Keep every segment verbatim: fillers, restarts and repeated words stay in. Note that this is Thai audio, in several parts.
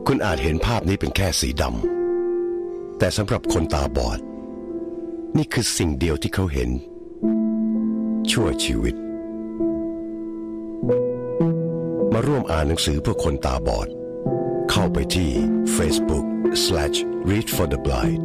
คุณอาจเห็นภาพนี้เป็นแค่สีดำแต่สำหรับคนตาบอดนี่คือสิ่งเดียวที่เขาเห็นชั่วชีวิตมาร่วมอ่านหนังสือเพื่อคนตาบอดเข้าไปที่ Facebook slash read for the blind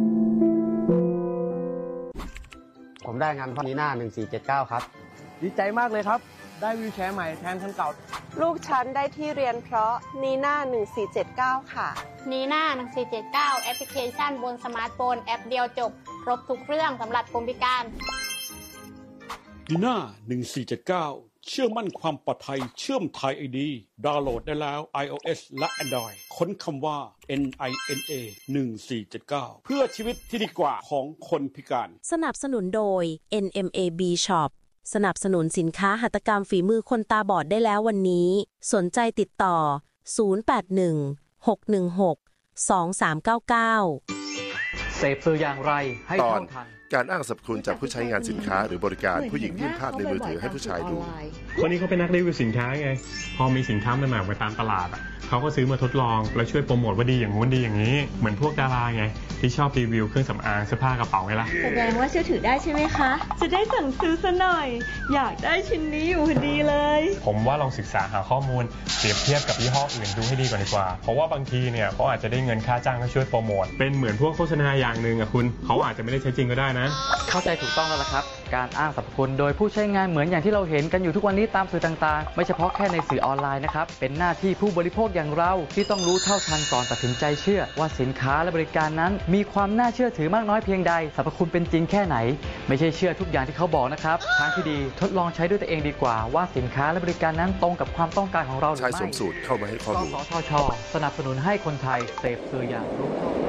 ผมได้งานพอนีน่าหนึ่งสี่เจ็ดเก้าครับดีใจมากเลยครับได้วีลแชร์ใหม่แทนคันเก่าลูกฉันได้ที่เรียนเพราะนีน่าหนึ่งสี่เจ็ดเก้าค่ะนีน่าหนึ่งสี่เจ็ดเก้าแอปพลิเคชันบนสมาร์ทโฟนแอปเดียวจบครบทุกเรื่องสำหรับคนพิการนีน่าหนึ่งสี่เจ็ดเก้าเชื่อมั่นความปลอดภัยเชื่อมไทย ไอ ดี ดาวน์โหลดได้แล้ว iOS และ Android ค้นคำว่า เอ็น ไอ เอ็น เอ หนึ่งสี่เจ็ดเก้า เพื่อชีวิตที่ดีกว่าของคนพิการสนับสนุนโดย เอ็น เอ็ม เอ บี Shop สนับสนุนสินค้าหัตถกรรมฝีมือคนตาบอดได้แล้ววันนี้สนใจติดต่อศูนย์ แปด หนึ่ง หก หนึ่ง หก สอง สาม เก้า เก้าเสพสื่ออย่างไรให้เท่าทันการอ้างสรรพคุณจากผู้ใช้งานสินค้าหรือบริการผู้หญิงยื่นภาพในมือถือให้ผู้ชายดูคนนี้เขาเป็นนักรีวิวสินค้าไงพอมีสินค้าใหม่ๆไปตามตลาดอ่ะเขาก็ซื้อมาทดลองแล้วช่วยโปรโมทว่าดีอย่างงู้นดีอย่างนี้เหมือนพวกดาราไงที่ชอบรีวิวเครื่องสำอางเสื้อผ้ากระเป๋าไงล่ะแสดงว่าเชื่อถือได้ใช่ไหมคะจะได้สั่งซื้อซะหน่อยอยากได้ชิ้นนี้อยู่พอดีเลยผมว่าลองศึกษาหาข้อมูลเปรียบเทียบกับยี่ห้ออื่นดูให้ดีก่อนดีกว่าเพราะว่าบางทีเนี่ยเขาอาจจะได้เงินค่าจ้างก็ช่วยโปรโมทเป็นเหมือนพวกโฆษณาอย่างนึงอ่ะคุณเขาอาจจะไม่ได้ใช้จริงก็ได้นะเข้าใจถูกต้องแล้วล่ะครับการอ้างสรรพคุณโดยผู้ใช้งานเหมือนอย่างที่เราเห็นกันอยู่ทุกวันนี้ตามสื่อต่างๆไม่เฉพาะแค่ในสื่อออนไลน์นะครับเป็นหน้าที่ผู้บริโภคอย่างเราที่ต้องรู้เท่าทันก่อนตัดสินใจเชื่อว่าสินค้าและบริการนั้นมีความน่าเชื่อถือมากน้อยเพียงใดสรรพคุณเป็นจริงแค่ไหนไม่ใช่เชื่อทุกอย่างที่เขาบอกนะครับทางที่ดีทดลองใช้ด้วยตัวเองดีกว่าว่าสินค้าและบริการนั้นตรงกับความต้องการของเราหรือไม่ใช้สมสูตรเข้ามาให้ข้อมูลกสทช.สนับสนุนให้คนไทยเสพสื่ออย่างรู้เท่าทัน